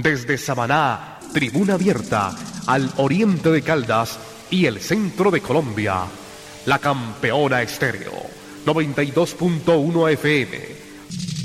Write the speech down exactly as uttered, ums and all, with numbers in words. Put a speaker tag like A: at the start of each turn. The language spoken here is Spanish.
A: Desde Samaná, tribuna abierta, al oriente de Caldas y el centro de Colombia. La Campeona Estéreo, noventa y dos punto uno F M.